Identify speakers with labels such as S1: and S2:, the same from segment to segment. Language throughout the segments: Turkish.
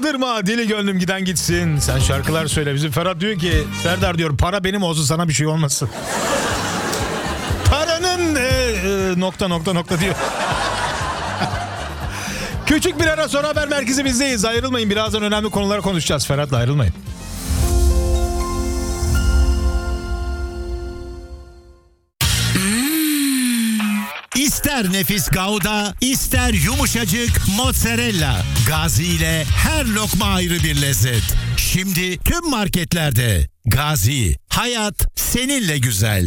S1: Aldırma deli gönlüm giden gitsin. Sen şarkılar söyle. Bizim Ferhat diyor ki Serdar diyor para benim olsun sana bir şey olmasın. Paranın nokta diyor. Küçük bir ara sonra haber merkezimizdeyiz. Ayrılmayın, birazdan önemli konuları konuşacağız. Ferhat'la ayrılmayın.
S2: İster nefis Gouda, ister yumuşacık mozzarella. Gazi ile her lokma ayrı bir lezzet. Şimdi tüm marketlerde. Gazi, hayat seninle güzel.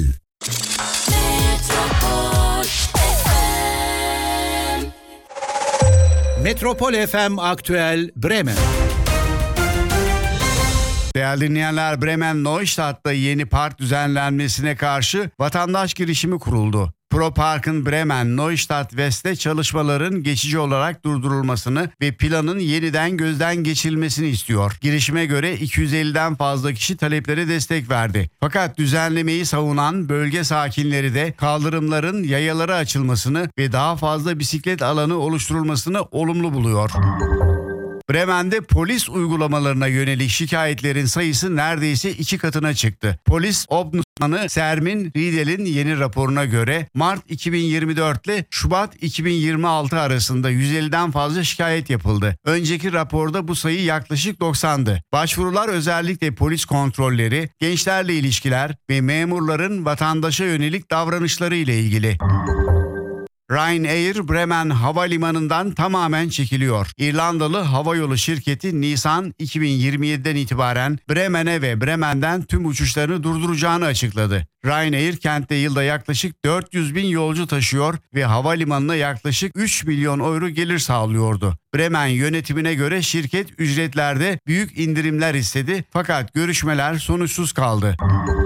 S2: Metropol FM Aktüel Bremen.
S3: Değerli dinleyenler, Bremen Neustadt'ta yeni park düzenlenmesine karşı vatandaş girişimi kuruldu. ProPark'ın Bremen Neustadt West'te çalışmaların geçici olarak durdurulmasını ve planın yeniden gözden geçirilmesini istiyor. Girişime göre 250'den fazla kişi taleplere destek verdi. Fakat düzenlemeyi savunan bölge sakinleri de kaldırımların yayalara açılmasını ve daha fazla bisiklet alanı oluşturulmasını olumlu buluyor. Bremen'de polis uygulamalarına yönelik şikayetlerin sayısı neredeyse 2 katına çıktı. Polis Ombudsmanı Sermin Riedel'in yeni raporuna göre Mart 2024 ile Şubat 2026 arasında 150'den fazla şikayet yapıldı. Önceki raporda bu sayı yaklaşık 90'dı. Başvurular özellikle polis kontrolleri, gençlerle ilişkiler ve memurların vatandaşa yönelik davranışları ile ilgili. Ryanair Bremen Havalimanı'ndan tamamen çekiliyor. İrlandalı havayolu şirketi Nisan 2027'den itibaren Bremen'e ve Bremen'den tüm uçuşlarını durduracağını açıkladı. Ryanair kentte yılda yaklaşık 400 bin yolcu taşıyor ve havalimanına yaklaşık 3 milyon euro gelir sağlıyordu. Bremen yönetimine göre şirket ücretlerde büyük indirimler istedi fakat görüşmeler sonuçsuz kaldı.